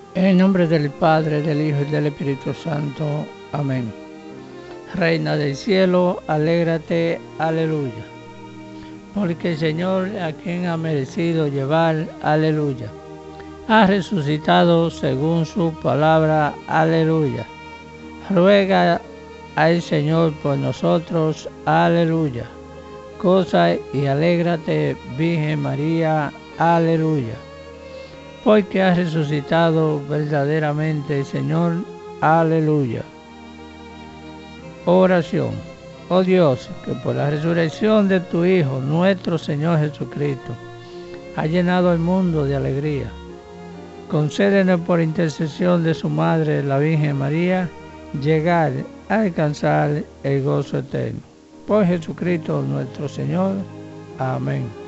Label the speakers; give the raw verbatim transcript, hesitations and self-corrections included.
Speaker 1: En el nombre del Padre, del Hijo y del Espíritu Santo. Amén. Reina del cielo, alégrate, aleluya. Porque el Señor, a quien ha merecido llevar, aleluya, ha resucitado según su palabra, aleluya. Ruega al Señor por nosotros, aleluya. Goza y alégrate, Virgen María, aleluya. Porque ha resucitado verdaderamente el Señor, aleluya. Oración. Oh Dios, que por la resurrección de tu Hijo, nuestro Señor Jesucristo, ha llenado el mundo de alegría. Concédenos por intercesión de su Madre, la Virgen María, llegar a alcanzar el gozo eterno. Por Jesucristo nuestro Señor. Amén.